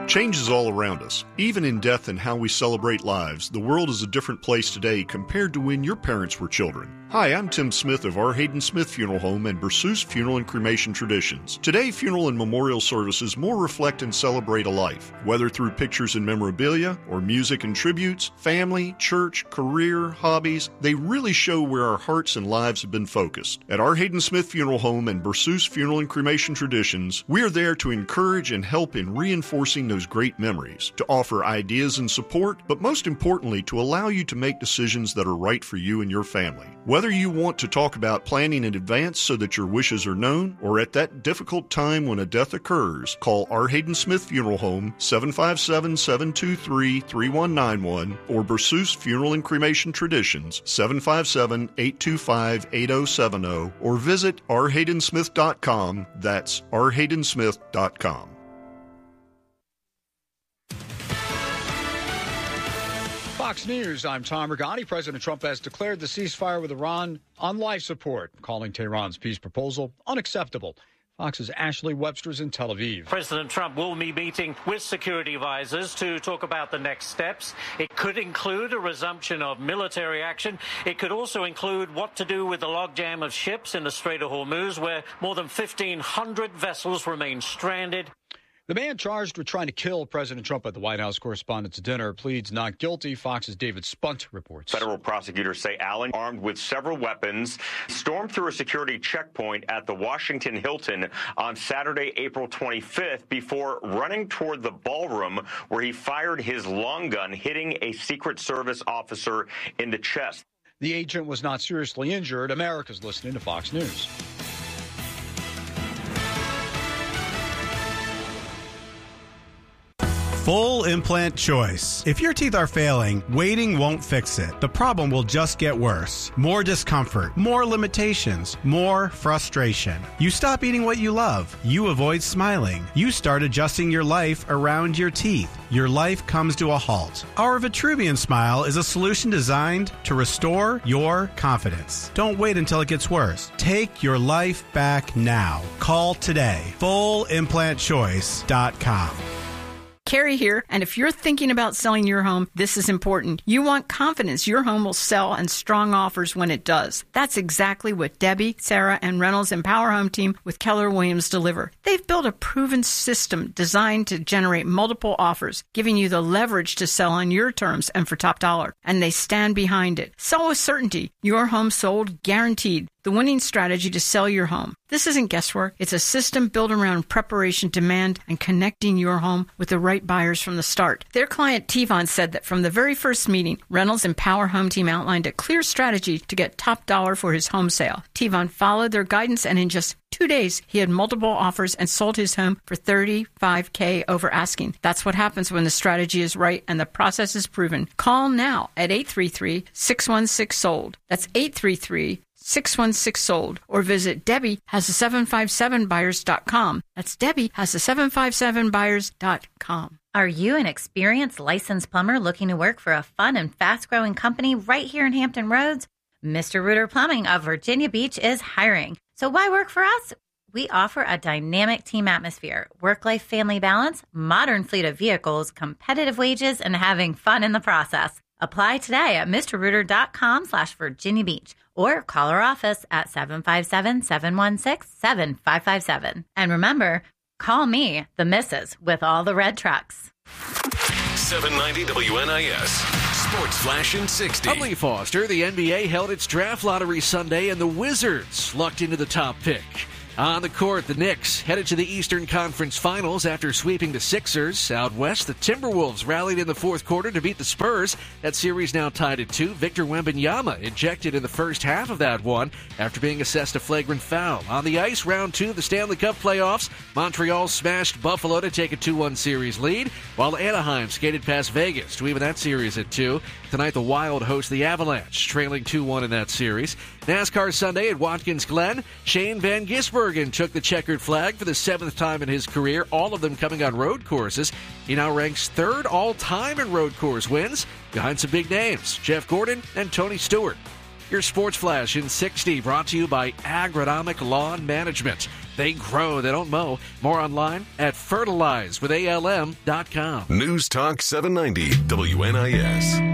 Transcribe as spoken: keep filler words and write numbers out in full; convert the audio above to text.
Change is all around us. Even in death and how we celebrate lives, the world is a different place today compared to when your parents were children. Hi, I'm Tim Smith of R. Hayden Smith Funeral Home and Berceuse Funeral and Cremation Traditions. Today, funeral and memorial services more reflect and celebrate a life. Whether through pictures and memorabilia, or music and tributes, family, church, career, hobbies, they really show where our hearts and lives have been focused. At R. Hayden Smith Funeral Home and Berceuse Funeral and Cremation Traditions, we are there to encourage and help in reinforcing those great memories, to offer ideas and support, but most importantly, to allow you to make decisions that are right for you and your family. Whether you want to talk about planning in advance so that your wishes are known, or at that difficult time when a death occurs, call R. Hayden Smith Funeral Home, seven five seven, seven two three, three one nine one, or Berceuse Funeral and Cremation Traditions, seven five seven, eight two five, eight zero seven zero, or visit r hayden smith dot com. That's r hayden smith dot com. Fox News, I'm Tom Regani. President Trump has declared the ceasefire with Iran on life support, calling Tehran's peace proposal unacceptable. Fox's Ashley Webster's in Tel Aviv. President Trump will be meeting with security advisors to talk about the next steps. It could include a resumption of military action. It could also include what to do with the logjam of ships in the Strait of Hormuz, where more than fifteen hundred vessels remain stranded. The man charged with trying to kill President Trump at the White House Correspondents' Dinner pleads not guilty. Fox's David Spunt reports. Federal prosecutors say Allen, armed with several weapons, stormed through a security checkpoint at the Washington Hilton on Saturday, April twenty-fifth, before running toward the ballroom where he fired his long gun, hitting a Secret Service officer in the chest. The agent was not seriously injured. America's listening to Fox News. Full implant choice. If your teeth are failing, waiting won't fix it. The problem will just get worse. More discomfort, more limitations, more frustration. You stop eating what you love. You avoid smiling. You start adjusting your life around your teeth. Your life comes to a halt. Our Vitruvian Smile is a solution designed to restore your confidence. Don't wait until it gets worse. Take your life back now. Call today. full implant choice dot com. Carrie here, and if you're thinking about selling your home, this is important. You want confidence your home will sell and strong offers when it does. That's exactly what Debbie, Sarah, and Reynolds Empower Home Team with Keller Williams deliver. They've built a proven system designed to generate multiple offers, giving you the leverage to sell on your terms and for top dollar. And they stand behind it. Sell with certainty. Your home sold guaranteed. The winning strategy to sell your home. This isn't guesswork. It's a system built around preparation, demand, and connecting your home with the right buyers from the start. Their client, Tivon, said that from the very first meeting, Reynolds Empower Home Team outlined a clear strategy to get top dollar for his home sale. Tivon followed their guidance, and in just two days, he had multiple offers and sold his home for thirty-five thousand dollars over asking. That's what happens when the strategy is right and the process is proven. Call now at eight three three, six one six, sold. That's eight three three, six one six, sold. Or visit Debbie has a seven five seven buyers dot com. That's Debbie has a seven five seven buyers dot com. Are you an experienced licensed plumber looking to work for a fun and fast-growing company right here in Hampton Roads? Mister Reuter Plumbing of Virginia Beach is hiring. So why work for us? We offer a dynamic team atmosphere, work-life family balance, modern fleet of vehicles, competitive wages, and having fun in the process. Apply today at mrreuter.com slash Virginia Beach or call our office at seven five seven, seven one six, seven five five seven. And remember, call me, the missus, with all the red trucks. seven ninety W N I S. Sports Flash in sixty. I'm Lee Foster. The N B A held its draft lottery Sunday, and the Wizards lucked into the top pick. On the court, the Knicks headed to the Eastern Conference Finals after sweeping the Sixers. Out west, the Timberwolves rallied in the fourth quarter to beat the Spurs. That series now tied at two. Victor Wembanyama ejected in the first half of that one after being assessed a flagrant foul. On the ice, round two of the Stanley Cup playoffs, Montreal smashed Buffalo to take a two one series lead, while Anaheim skated past Vegas to even that series at two. Tonight, the Wild host the Avalanche, trailing two one in that series. NASCAR Sunday at Watkins Glen, Shane Van Gisbergen took the checkered flag for the seventh time in his career, all of them coming on road courses. He now ranks third all-time in road course wins, behind some big names, Jeff Gordon and Tony Stewart. Your Sports Flash in sixty brought to you by Agronomic Lawn Management. They grow, they don't mow. More online at fertilize with A L M dot com. News Talk seven ninety W N I S.